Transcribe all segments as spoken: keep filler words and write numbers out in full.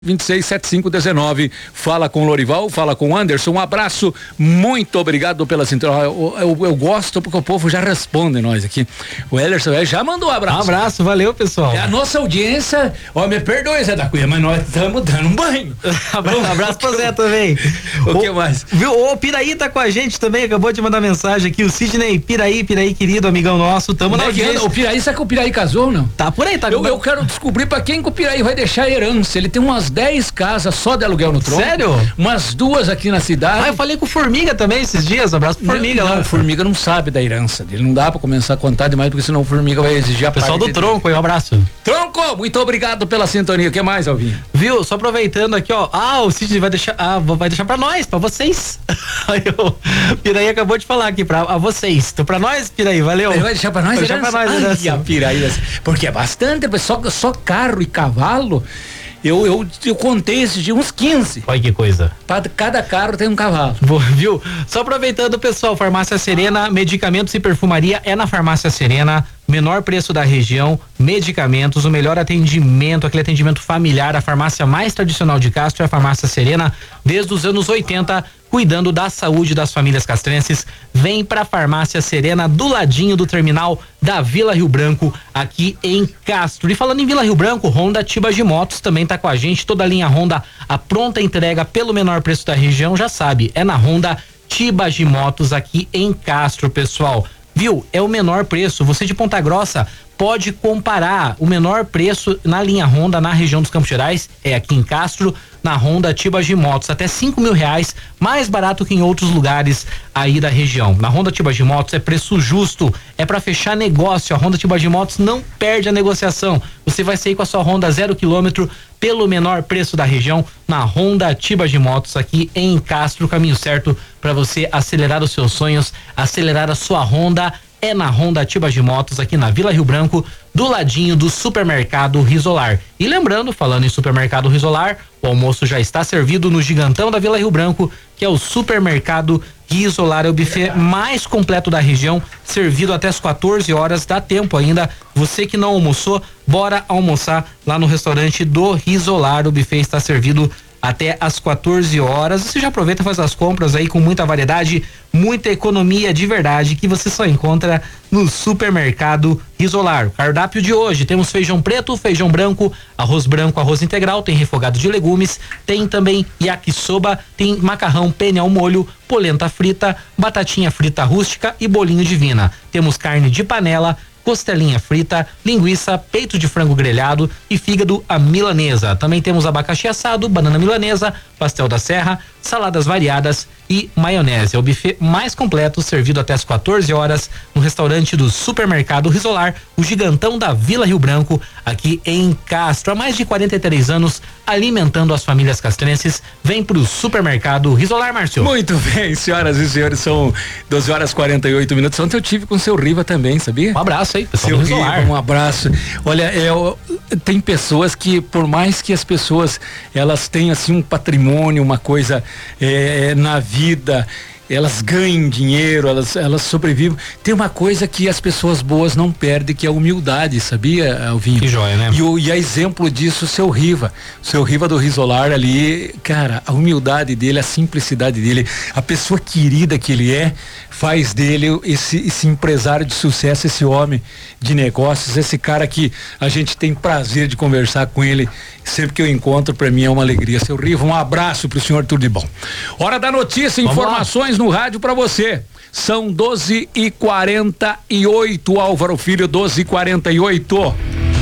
vinte e seis, setenta e cinco, dezenove. Fala com o Lorival, fala com o Anderson. Um abraço, muito obrigado pela sintonia. Eu, eu, eu gosto porque o povo já responde nós aqui. O Anderson já mandou um abraço. Um abraço, valeu, pessoal. É a nossa audiência. Ó, me perdoe, Zé da Cunha, mas nós estamos dando um banho. Um abraço pro Zé também. O que mais? Viu? O Piraí tá com a gente também, acabou de mandar mensagem aqui. O Sidney Piraí, Piraí querido, amigão nosso. Tamo na audiência. O Piraí, será que o Piraí casou ou não? Tá por aí, tá. Eu, eu quero descobrir pra quem que o Piraí vai deixar herança. Ele tem umas dez casas só de aluguel no tronco. Sério? Umas duas aqui na cidade. Ah, eu falei com o Formiga também esses dias. Um abraço pro Formiga não, lá. O Formiga não sabe da herança dele. Não dá pra começar a contar demais, porque senão o Formiga vai exigir a Pessoal do dele. Tronco, aí, um abraço. Tronco, muito obrigado pela sintonia. O que mais, Alvinho? Viu? Só aproveitando aqui, ó. Ah, o Sidney vai deixar. Ah, vai deixar pra nós, pra vocês. Aí o Piraí acabou de falar aqui, pra a vocês. Então, pra nós, Piraí, valeu. Ele vai deixar pra nós, vai deixar pra nós, Ai, a Piraí, porque é bastante, só, só carro e cavalo. Eu, eu, eu contei esses dias uns quinze. Olha que coisa. Pra cada carro tem um cavalo. Boa, viu? Só aproveitando, pessoal, Farmácia Serena, medicamentos e perfumaria é na Farmácia Serena. Menor preço da região, medicamentos, o melhor atendimento, aquele atendimento familiar, a farmácia mais tradicional de Castro é a Farmácia Serena, desde os anos oitenta, cuidando da saúde das famílias castrenses. Vem pra Farmácia Serena, do ladinho do terminal da Vila Rio Branco, aqui em Castro. E falando em Vila Rio Branco, Honda Tibagi Motos também tá com a gente, toda a linha Honda, a pronta entrega pelo menor preço da região, já sabe, é na Honda Tibagi Motos aqui em Castro, pessoal. Viu? É o menor preço. Você de Ponta Grossa pode comparar o menor preço na linha Honda na região dos Campos Gerais, é aqui em Castro, na Honda Tibagi Motos, até cinco mil reais, mais barato que em outros lugares aí da região. Na Honda Tibagi Motos é preço justo, é para fechar negócio. A Honda Tibagi Motos não perde a negociação. Você vai sair com a sua Honda zero quilômetro pelo menor preço da região na Honda Tibagi Motos aqui em Castro, caminho certo para você acelerar os seus sonhos, acelerar a sua Honda. É na Honda Tibagi Motos, aqui na Vila Rio Branco, do ladinho do supermercado Risolar. E lembrando, falando em supermercado Risolar, o almoço já está servido no Gigantão da Vila Rio Branco, que é o supermercado Risolar, é o buffet mais completo da região, servido até as quatorze horas, dá tempo ainda. Você que não almoçou, bora almoçar lá no restaurante do Risolar, o buffet está servido até às quatorze horas. Você já aproveita e faz as compras aí com muita variedade, muita economia de verdade que você só encontra no supermercado Risolar. O cardápio de hoje: temos feijão preto, feijão branco, arroz branco, arroz integral, tem refogado de legumes, tem também yakisoba, tem macarrão penne ao molho, polenta frita, batatinha frita rústica e bolinho de vina. Temos carne de panela, costelinha frita, linguiça, peito de frango grelhado e fígado à milanesa. Também temos abacaxi assado, banana milanesa, pastel da serra, saladas variadas e maionese. É o buffet mais completo, servido até as quatorze horas no restaurante do supermercado Risolar, o Gigantão da Vila Rio Branco, aqui em Castro. Há mais de quarenta e três anos, alimentando as famílias castrenses. Vem pro supermercado Risolar, Márcio. Muito bem, senhoras e senhores, são doze horas e quarenta e oito minutos. Ontem eu tive com o seu Riva também, sabia? Um abraço aí, pessoal. Seu Riva, um abraço. Olha, é, tem pessoas que, por mais que as pessoas elas tenham assim um patrimônio, uma coisa é, na vida, elas ganhem dinheiro, elas, elas sobrevivem. Tem uma coisa que as pessoas boas não perdem, que é a humildade, sabia, Alvinho? Que joia, né? E, o, e a exemplo disso, o seu Riva. O seu Riva do Risolar ali, cara, a humildade dele, a simplicidade dele, a pessoa querida que ele é, faz dele esse, esse empresário de sucesso, esse homem de negócios, esse cara que a gente tem prazer de conversar com ele. Sempre que eu encontro, para mim é uma alegria. Seu Riva, um abraço pro senhor, tudo de bom. Hora da notícia, Vamos informações lá no rádio para você. São doze e quarenta e oito, Álvaro Filho, doze e quarenta e oito.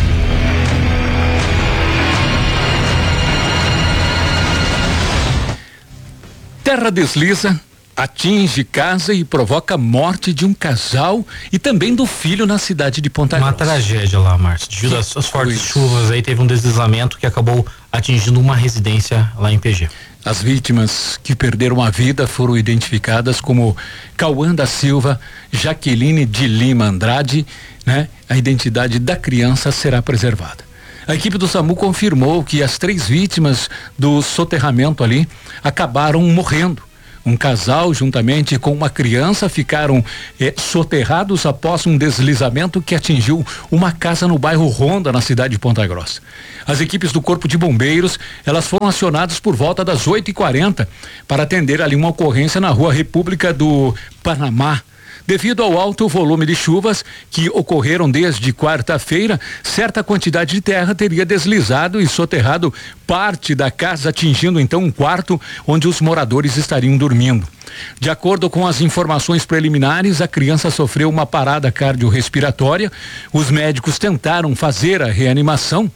Terra desliza, atinge casa e provoca morte de um casal e também do filho na cidade de Ponta Grossa. Uma tragédia lá, Márcio. Devido às, às fortes chuvas aí, teve um deslizamento que acabou atingindo uma residência lá em P G. As vítimas que perderam a vida foram identificadas como Cauã da Silva, Jaqueline de Lima Andrade, né? A identidade da criança será preservada. A equipe do SAMU confirmou que as três vítimas do soterramento ali acabaram morrendo. Um casal, juntamente com uma criança, ficaram eh, soterrados após um deslizamento que atingiu uma casa no bairro Ronda, na cidade de Ponta Grossa. As equipes do Corpo de Bombeiros, elas foram acionadas por volta das oito e quarenta para atender ali uma ocorrência na rua República do Panamá. Devido ao alto volume de chuvas que ocorreram desde quarta-feira, certa quantidade de terra teria deslizado e soterrado parte da casa, atingindo então um quarto onde os moradores estariam dormindo. De acordo com as informações preliminares, a criança sofreu uma parada cardiorrespiratória. Os médicos tentaram fazer a reanimação.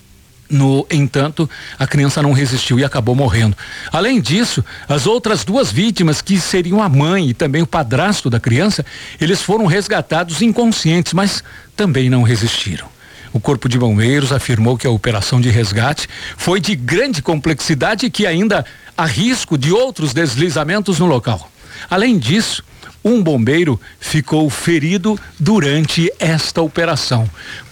No entanto, a criança não resistiu e acabou morrendo. Além disso, as outras duas vítimas, que seriam a mãe e também o padrasto da criança, eles foram resgatados inconscientes, mas também não resistiram. O Corpo de Bombeiros afirmou que a operação de resgate foi de grande complexidade e que ainda há risco de outros deslizamentos no local. Além disso, um bombeiro ficou ferido durante esta operação.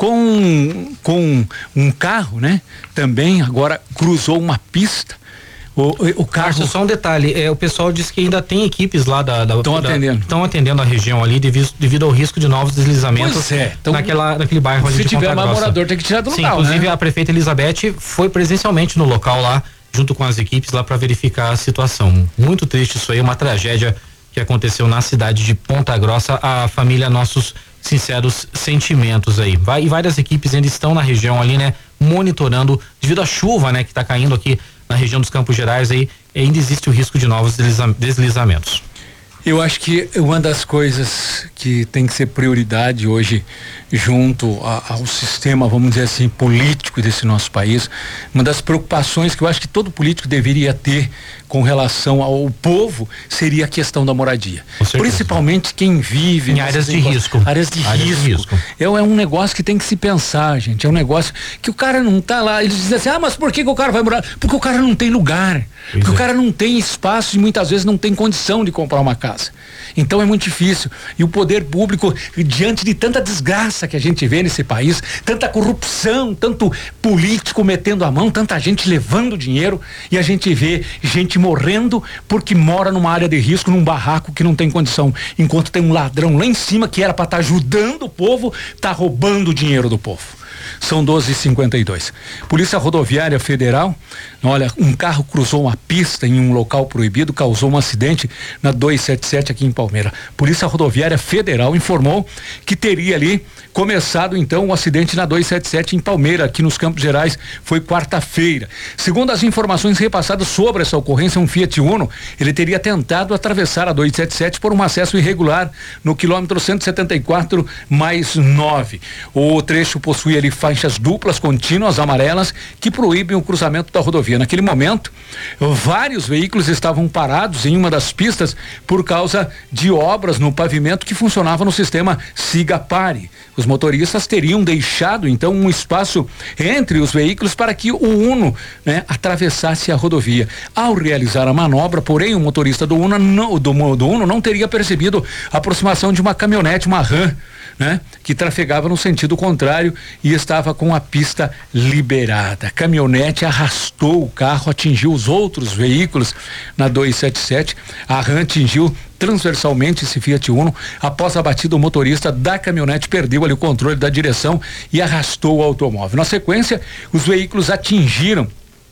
Com, com um carro, né? Também agora cruzou uma pista. O, o carro. Márcio, só um detalhe, é, o pessoal diz que ainda tem equipes lá da. Estão atendendo. Estão atendendo a região ali devido, devido ao risco de novos deslizamentos. Pois é, então, naquela, naquele bairro ali de Ponta Grossa. Se tiver mais morador, tem que tirar do Sim, local, inclusive né? A prefeita Elizabeth foi presencialmente no local lá, junto com as equipes lá, para verificar a situação. Muito triste isso aí, uma tragédia que aconteceu na cidade de Ponta Grossa. A família, nossos sinceros sentimentos aí. Vai, e várias equipes ainda estão na região ali, né, monitorando devido à chuva, né, que está caindo aqui na região dos Campos Gerais aí, ainda existe o risco de novos deslizamentos. Eu acho que uma das coisas que tem que ser prioridade hoje, junto a, ao sistema, vamos dizer assim, político desse nosso país, uma das preocupações que eu acho que todo político deveria ter com relação ao povo seria a questão da moradia. Principalmente quem vive em áreas de risco. Áreas de áreas risco. De risco. É, é um negócio que tem que se pensar, gente. É um negócio que o cara não tá lá. Eles dizem assim, ah, mas por que, que o cara vai morar? Porque o cara não tem lugar. Pois porque é. o cara não tem espaço e muitas vezes não tem condição de comprar uma casa. Então é muito difícil. E o poder público, diante de tanta desgraça que a gente vê nesse país, tanta corrupção, tanto político metendo a mão, tanta gente levando dinheiro, e a gente vê gente morrendo porque mora numa área de risco, num barraco que não tem condição, enquanto tem um ladrão lá em cima que era para estar tá ajudando o povo, tá roubando o dinheiro do povo. São doze e cinquenta e dois. Polícia Rodoviária Federal, olha, um carro cruzou uma pista em um local proibido, causou um acidente na duzentos e setenta e sete aqui em Palmeira. Polícia Rodoviária Federal informou que teria ali começado então o acidente na duzentos e setenta e sete em Palmeira, aqui nos Campos Gerais, foi quarta-feira. Segundo as informações repassadas sobre essa ocorrência, um Fiat Uno, ele teria tentado atravessar a duzentos e setenta e sete por um acesso irregular no quilômetro cento e setenta e quatro mais nove. O trecho possui ali faixas duplas contínuas amarelas que proíbem o cruzamento da rodovia. Naquele momento, vários veículos estavam parados em uma das pistas por causa de obras no pavimento que funcionava no sistema Siga Pare. Os motoristas teriam deixado então um espaço entre os veículos para que o Uno, né, atravessasse a rodovia. Ao realizar a manobra, porém, o motorista do Uno não, do, do Uno não teria percebido a aproximação de uma caminhonete, uma RAM, né, que trafegava no sentido contrário e estava com a pista liberada. A caminhonete arrastou o carro, atingiu os outros veículos na duzentos e setenta e sete. A RAM atingiu transversalmente esse Fiat Uno. Após a batida, o motorista da caminhonete perdeu ali o controle da direção e arrastou o automóvel. Na sequência, os veículos atingiram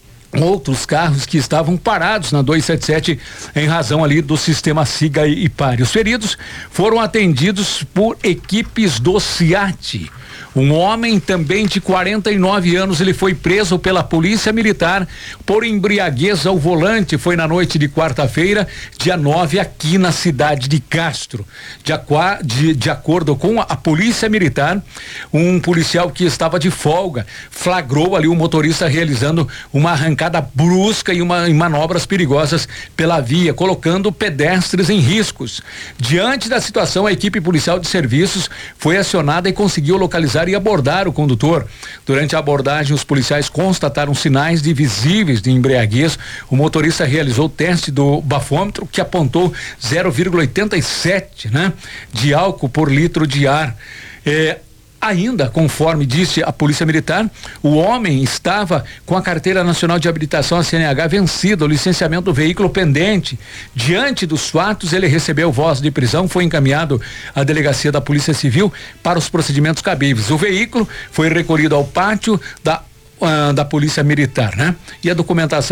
outros carros que estavam parados na duzentos e setenta e sete em razão ali do sistema Siga e Pare. Os feridos foram atendidos por equipes do SIAT. Um homem também de quarenta e nove anos, ele foi preso pela Polícia Militar por embriaguez ao volante. Foi na noite de quarta-feira, dia nove, aqui na cidade de Castro. De, aqua, de, de acordo com a, a Polícia Militar, um policial que estava de folga flagrou ali o motorista realizando uma arrancada brusca e uma, em manobras perigosas pela via, colocando pedestres em riscos. Diante da situação, a equipe policial de serviços foi acionada e conseguiu localizar e abordar o condutor. Durante a abordagem, os policiais constataram sinais de visíveis de embriaguez. O motorista realizou o teste do bafômetro, que apontou zero vírgula oitenta e sete, né, de álcool por litro de ar. É, Ainda, conforme disse a Polícia Militar, o homem estava com a Carteira Nacional de Habilitação, a C N H, vencida, o licenciamento do veículo pendente. Diante dos fatos, ele recebeu voz de prisão, foi encaminhado à delegacia da Polícia Civil para os procedimentos cabíveis. O veículo foi recolhido ao pátio da, uh, da Polícia Militar, né? E a documentação